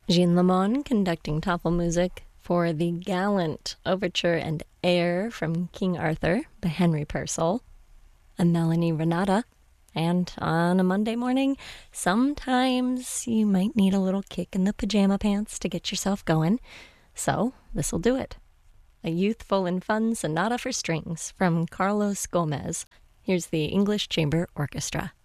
Jean Lemon conducting Tafelmusik for the gallant overture and air from King Arthur by Henry Purcell. I'm Melanie Renata, and on a Monday morning, sometimes you might need a little kick in the pajama pants to get yourself going, so this'll do it. A youthful and fun sonata for strings from Carlos Gomez. Here's the English Chamber Orchestra.